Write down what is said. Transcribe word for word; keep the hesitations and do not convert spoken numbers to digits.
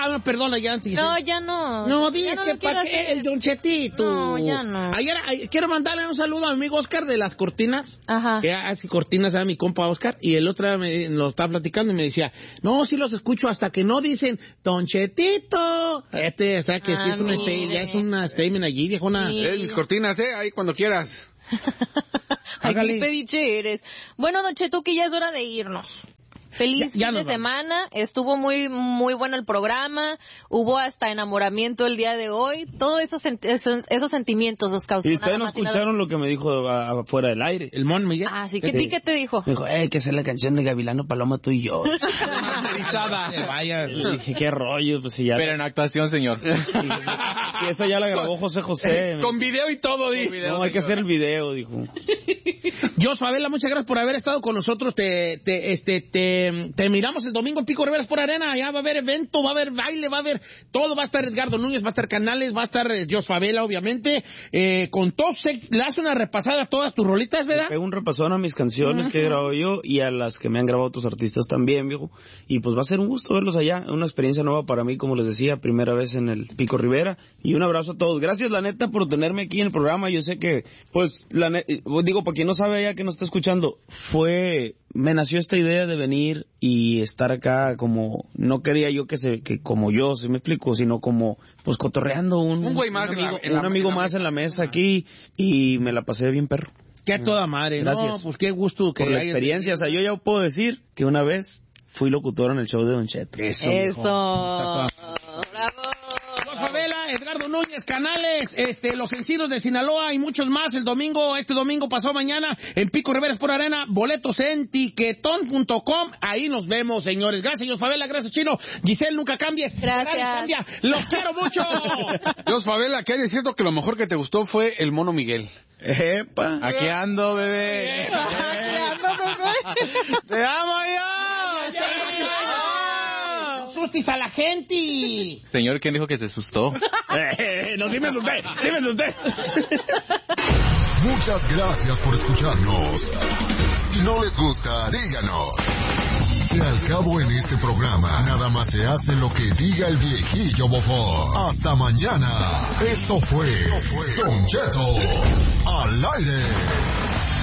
ya, perdona, ya antes. No, ya no. No, dije no que para qué el Don Chetito. No, ya no. Ayer, ayer, quiero mandarle un saludo a mi amigo Oscar de las cortinas. Ajá. Que hace cortinas a mi compa Oscar. Y el otro día me lo estaba platicando y me decía, no, sí los escucho hasta que no dicen Don Chetito. Este, o sea que ah, sí es una statement, ya es una statement allí, viejona. Eh, mis cortinas, eh, ahí cuando quieras. Ay, qué pediche eres. Bueno, Don Chetuki, ya es hora de irnos. Feliz ya, ya fin de semana, estuvo muy muy bueno el programa, hubo hasta enamoramiento el día de hoy, todos esos esos, esos sentimientos los causó. Y ustedes no escucharon lo que me dijo afuera del aire. El Mon Miguel. Ah, sí, ¿qué, sí. ¿qué te dijo? Me dijo, eh, que es la canción de Gavilano Paloma, tú y yo. Vaya. Le dije, qué rollo, pues si ya. Pero en actuación, señor. Y eso ya la grabó José José. Con video y todo, dijo. No, hay que hacer el video, dijo. Yo, Fabela, muchas gracias por haber estado con nosotros. Te, te, este, te, te miramos el domingo en Pico Rivera por Arena. Ya va a haber evento, va a haber baile, va a haber todo. Va a estar Edgardo Núñez, va a estar Canales, va a estar eh, Jos Fabela, obviamente. Eh, con todos, le hace una repasada a todas tus rolitas, ¿verdad? Le pego un repasón a mis canciones uh-huh. que he grabado yo y a las que me han grabado otros artistas también, viejo. Y pues va a ser un gusto verlos allá. Una experiencia nueva para mí, como les decía, primera vez en el Pico Rivera. Y un abrazo a todos. Gracias, la neta, por tenerme aquí en el programa. Yo sé que, pues, la neta, digo, para quien no sabe allá que nos está escuchando, fue, me nació esta idea de venir y estar acá como, no quería yo que se, que como yo, si me explico, sino como, pues cotorreando un, un güey más, un amigo, en la, en la, un amigo en la más en la mesa aquí y me la pasé bien, perro. Qué a toda madre, gracias. No, pues qué gusto que por la experiencia, o sea, yo ya puedo decir que una vez fui locutor en el show de Don Cheto. Eso. Eso. Bravo. Fabela, Edgardo Núñez, Canales, este, Los Encinos de Sinaloa y muchos más el domingo, este domingo pasado mañana en Pico Rivera por Arena, boletos en tiquetón punto com, ahí nos vemos, señores. Gracias, Jos Fabela, gracias, Chino. Giselle, nunca cambies. Gracias. Cambia. Los quiero mucho. Jos Fabela, que es cierto que lo mejor que te gustó fue el Mono Miguel. Epa. Aquí ando, bebé. Aquí ando, bebé. Te amo yo. Sustis a la gente. Señor, ¿quién dijo que se asustó? eh, no, sí me asusté, sí me asusté. Muchas gracias por escucharnos. Si no les gusta, díganos. Que al cabo en este programa, nada más se hace lo que diga el viejillo bofón. Hasta mañana. Esto fue Don Cheto al aire.